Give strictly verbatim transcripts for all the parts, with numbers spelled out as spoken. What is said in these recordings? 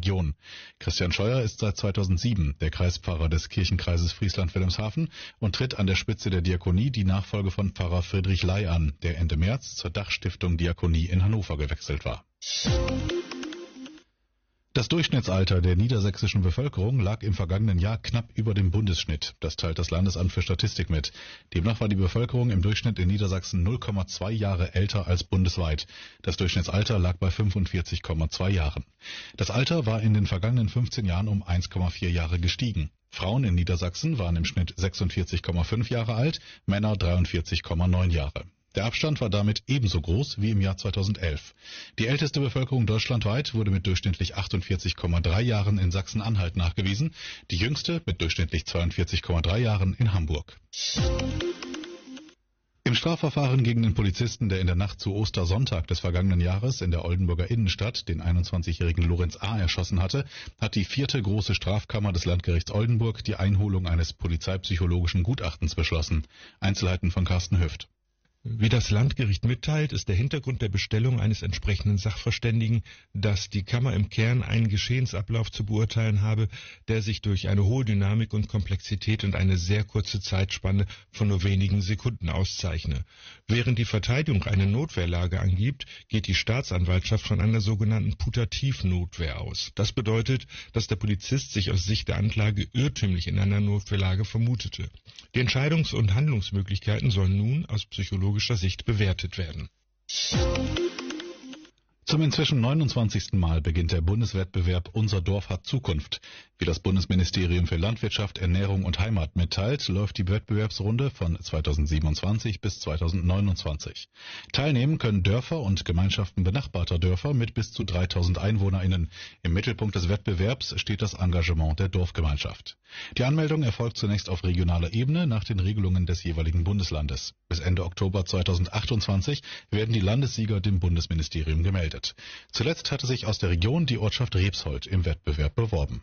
Region. Christian Scheuer ist seit zweitausendsieben der Kreispfarrer des Kirchenkreises Friesland-Wilhelmshaven und tritt an der Spitze der Diakonie die Nachfolge von Pfarrer Friedrich Ley an, der Ende März zur Dachstiftung Diakonie in Hannover gewechselt war. Das Durchschnittsalter der niedersächsischen Bevölkerung lag im vergangenen Jahr knapp über dem Bundesschnitt. Das teilt das Landesamt für Statistik mit. Demnach war die Bevölkerung im Durchschnitt in Niedersachsen null Komma zwei Jahre älter als bundesweit. Das Durchschnittsalter lag bei fünfundvierzig Komma zwei Jahren. Das Alter war in den vergangenen fünfzehn Jahren um eins Komma vier Jahre gestiegen. Frauen in Niedersachsen waren im Schnitt sechsundvierzig Komma fünf Jahre alt, Männer dreiundvierzig Komma neun Jahre. Der Abstand war damit ebenso groß wie im Jahr zweitausendelf. Die älteste Bevölkerung deutschlandweit wurde mit durchschnittlich achtundvierzig Komma drei Jahren in Sachsen-Anhalt nachgewiesen, die jüngste mit durchschnittlich zweiundvierzig Komma drei Jahren in Hamburg. Im Strafverfahren gegen den Polizisten, der in der Nacht zu Ostersonntag des vergangenen Jahres in der Oldenburger Innenstadt den einundzwanzigjährigen Lorenz A. erschossen hatte, hat die vierte große Strafkammer des Landgerichts Oldenburg die Einholung eines polizeipsychologischen Gutachtens beschlossen. Einzelheiten von Carsten Hüft. Wie das Landgericht mitteilt, ist der Hintergrund der Bestellung eines entsprechenden Sachverständigen, dass die Kammer im Kern einen Geschehensablauf zu beurteilen habe, der sich durch eine hohe Dynamik und Komplexität und eine sehr kurze Zeitspanne von nur wenigen Sekunden auszeichne. Während die Verteidigung eine Notwehrlage angibt, geht die Staatsanwaltschaft von einer sogenannten Putativnotwehr aus. Das bedeutet, dass der Polizist sich aus Sicht der Anklage irrtümlich in einer Notwehrlage vermutete. Die Entscheidungs- und Handlungsmöglichkeiten sollen nun aus psychologischer Sicht bewertet werden. Zum inzwischen neunundzwanzigsten Mal beginnt der Bundeswettbewerb Unser Dorf hat Zukunft. Wie das Bundesministerium für Landwirtschaft, Ernährung und Heimat mitteilt, läuft die Wettbewerbsrunde von zweitausendsiebenundzwanzig bis zweitausendneunundzwanzig. Teilnehmen können Dörfer und Gemeinschaften benachbarter Dörfer mit bis zu dreitausend EinwohnerInnen. Im Mittelpunkt des Wettbewerbs steht das Engagement der Dorfgemeinschaft. Die Anmeldung erfolgt zunächst auf regionaler Ebene nach den Regelungen des jeweiligen Bundeslandes. Bis Ende Oktober zweitausendachtundzwanzig werden die Landessieger dem Bundesministerium gemeldet. Zuletzt hatte sich aus der Region die Ortschaft Rebsold im Wettbewerb beworben.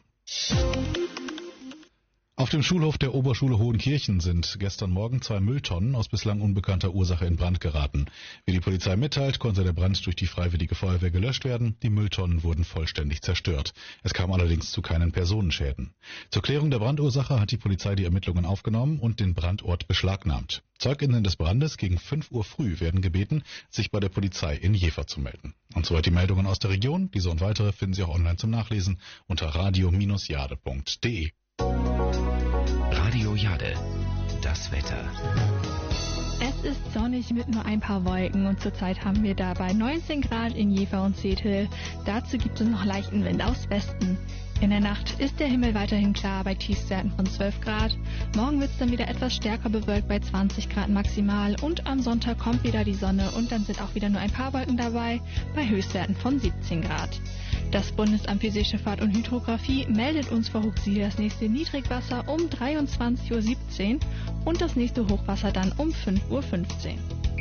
Auf dem Schulhof der Oberschule Hohenkirchen sind gestern Morgen zwei Mülltonnen aus bislang unbekannter Ursache in Brand geraten. Wie die Polizei mitteilt, konnte der Brand durch die Freiwillige Feuerwehr gelöscht werden. Die Mülltonnen wurden vollständig zerstört. Es kam allerdings zu keinen Personenschäden. Zur Klärung der Brandursache hat die Polizei die Ermittlungen aufgenommen und den Brandort beschlagnahmt. ZeugInnen des Brandes gegen fünf Uhr früh werden gebeten, sich bei der Polizei in Jever zu melden. Und soweit die Meldungen aus der Region. Diese und weitere finden Sie auch online zum Nachlesen unter radio Bindestrich jade punkt de. Radio Jade, das Wetter. Es ist sonnig mit nur ein paar Wolken und zurzeit haben wir dabei neunzehn Grad in Jever und Zetel. Dazu gibt es noch leichten Wind aus Westen. In der Nacht ist der Himmel weiterhin klar bei Tiefstwerten von zwölf Grad. Morgen wird es dann wieder etwas stärker bewölkt bei zwanzig Grad maximal und am Sonntag kommt wieder die Sonne und dann sind auch wieder nur ein paar Wolken dabei bei Höchstwerten von siebzehn Grad. Das Bundesamt für Seeschifffahrt und Hydrographie meldet uns vor Huxil das nächste Niedrigwasser um dreiundzwanzig Uhr siebzehn und das nächste Hochwasser dann um fünf Uhr fünfzehn.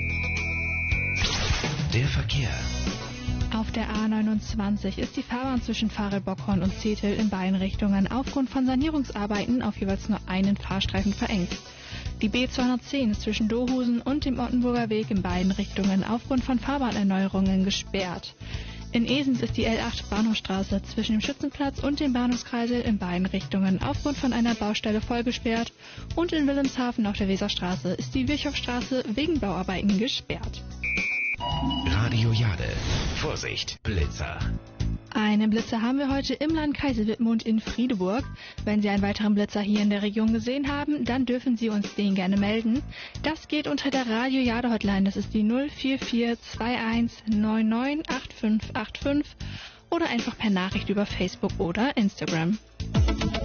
Der Verkehr. Auf der A neunundzwanzig ist die Fahrbahn zwischen Farel-Bockhorn und Zetel in beiden Richtungen aufgrund von Sanierungsarbeiten auf jeweils nur einen Fahrstreifen verengt. Die B zweihundertzehn ist zwischen Dohusen und dem Ottenburger Weg in beiden Richtungen aufgrund von Fahrbahnerneuerungen gesperrt. In Esens ist die L acht Bahnhofstraße zwischen dem Schützenplatz und dem Bahnhofskreisel in beiden Richtungen aufgrund von einer Baustelle voll gesperrt und in Wilhelmshaven auf der Weserstraße ist die Virchowstraße wegen Bauarbeiten gesperrt. Radio Jade. Vorsicht, Blitzer. Einen Blitzer haben wir heute im Landkreis Wittmund in Friedeburg. Wenn Sie einen weiteren Blitzer hier in der Region gesehen haben, dann dürfen Sie uns den gerne melden. Das geht unter der Radio Jade Hotline. Das ist die null vier vier zwei eins neun neun acht fünf acht fünf oder einfach per Nachricht über Facebook oder Instagram.